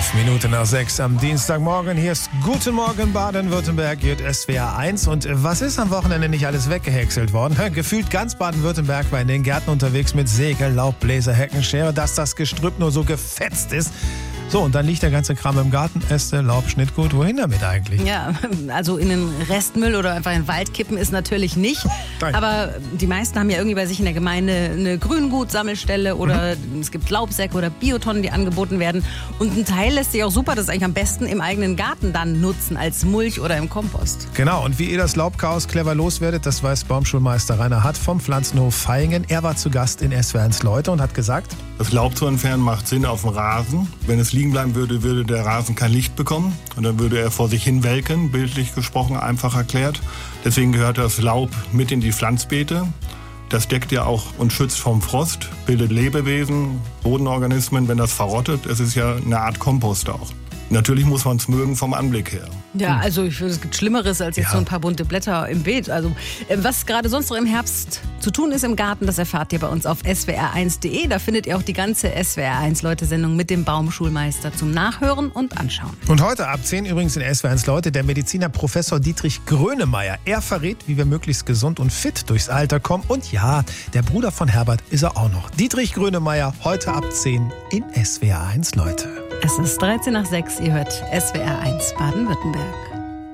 Minuten nach 6 am Dienstagmorgen. Hier ist Guten Morgen Baden-Württemberg, hier SWR 1. Und was ist am Wochenende nicht alles weggehäckselt worden? Gefühlt ganz Baden-Württemberg war in den Gärten unterwegs mit Säge, Laubbläser, Heckenschere, dass das Gestrüpp nur so gefetzt ist. So, und dann liegt der ganze Kram im Garten, Äste, Laub, Schnittgut. Wohin damit eigentlich? Ja, also in den Restmüll oder einfach in den Wald kippen ist natürlich nicht. Nein. Aber die meisten haben ja irgendwie bei sich in der Gemeinde eine Grüngut-Sammelstelle oder es gibt Laubsäcke oder Biotonnen, die angeboten werden. Und ein Teil lässt sich auch super, das ist eigentlich am besten im eigenen Garten dann nutzen, als Mulch oder im Kompost. Genau, und wie ihr das Laubchaos clever loswerdet, das weiß Baumschulmeister Rainer Hatt vom Pflanzenhof Vaihingen. Er war zu Gast in SWR 1 Leute und hat gesagt: Das Laub zu entfernen macht Sinn auf dem Rasen. Wenn es liegen bleiben würde, würde der Rasen kein Licht bekommen und dann würde er vor sich hin welken, bildlich gesprochen, einfach erklärt. Deswegen gehört das Laub mit in die Pflanzbeete. Das deckt ja auch und schützt vom Frost, bildet Lebewesen, Bodenorganismen, wenn das verrottet. Es ist ja eine Art Kompost auch. Natürlich muss man es mögen vom Anblick her. Ja, also ich finde, es gibt Schlimmeres als jetzt so ein paar bunte Blätter im Beet. Also was gerade sonst noch im Herbst zu tun ist im Garten, das erfahrt ihr bei uns auf swr1.de. Da findet ihr auch die ganze SWR1-Leute-Sendung mit dem Baumschulmeister zum Nachhören und Anschauen. Und heute ab 10 übrigens in SWR 1 Leute der Mediziner Professor Dietrich Grönemeyer. Er verrät, wie wir möglichst gesund und fit durchs Alter kommen. Und ja, der Bruder von Herbert ist er auch noch. Dietrich Grönemeyer, heute ab 10 in SWR 1 Leute. Es ist 13 nach 6, ihr hört SWR 1 Baden-Württemberg.